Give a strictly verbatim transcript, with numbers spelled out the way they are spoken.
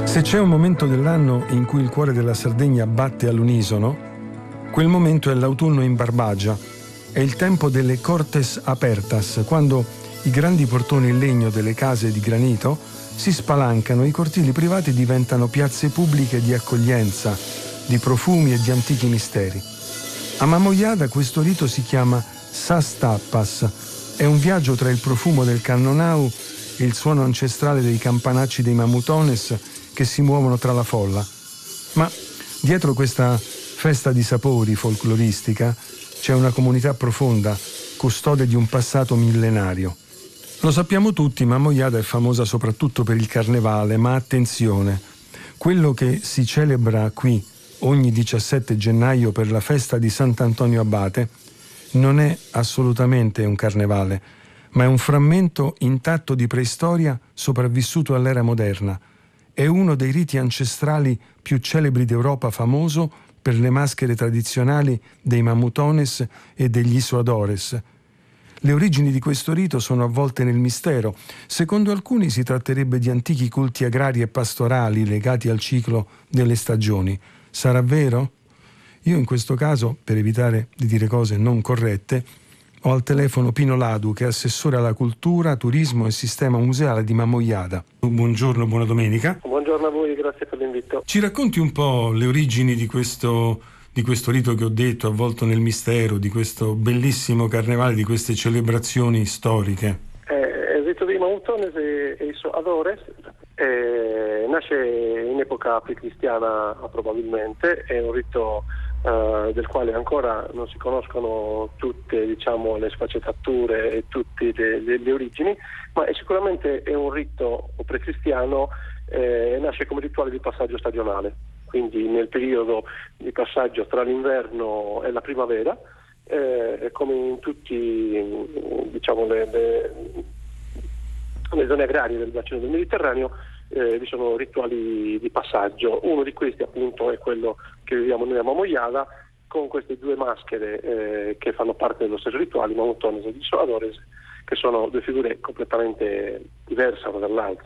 Se c'è un momento dell'anno in cui il cuore della Sardegna batte all'unisono, quel momento è l'autunno in Barbagia. È il tempo delle Cortes Apertas, quando i grandi portoni in legno delle case di granito si spalancano e i cortili privati diventano piazze pubbliche di accoglienza, di profumi e di antichi misteri. A Mamoiada questo rito si chiama Sas Tappas. È un viaggio tra il profumo del cannonau e il suono ancestrale dei campanacci dei mamutones che si muovono tra la folla. Ma dietro questa festa di sapori folcloristica c'è una comunità profonda, custode di un passato millenario. Lo sappiamo tutti, Mamoiada è famosa soprattutto per il carnevale, ma attenzione, quello che si celebra qui ogni diciassette gennaio per la festa di Sant'Antonio Abate non è assolutamente un carnevale, ma è un frammento intatto di preistoria sopravvissuto all'era moderna. È uno dei riti ancestrali più celebri d'Europa, famoso per le maschere tradizionali dei mamutones e degli isoadores. Le origini di questo rito sono avvolte nel mistero. Secondo alcuni si tratterebbe di antichi culti agrari e pastorali legati al ciclo delle stagioni. Sarà vero? Io in questo caso, per evitare di dire cose non corrette, ho al telefono Pino Ladu, che è assessore alla cultura, turismo e sistema museale di Mamoiada. Buongiorno, buona domenica. Buongiorno a voi, grazie per l'invito. Ci racconti un po' le origini di questo, di questo rito che ho detto, avvolto nel mistero, di questo bellissimo carnevale, di queste celebrazioni storiche? Eh, il rito dei mamutones e i Isoadores eh, nasce in epoca precristiana probabilmente, è un rito Uh, del quale ancora non si conoscono tutte, diciamo, le sfaccettature e tutte le, le, le origini, ma è sicuramente è un rito precristiano, eh, nasce come rituale di passaggio stagionale, quindi nel periodo di passaggio tra l'inverno e la primavera, eh, come in tutti, diciamo, le, le, le zone agrarie del bacino del Mediterraneo. Eh, vi sono rituali di passaggio. Uno di questi appunto è quello che viviamo noi a Mamoiada, con queste due maschere eh, che fanno parte dello stesso rituale, mamutones e isoadores, che sono due figure completamente diverse una dall'altra.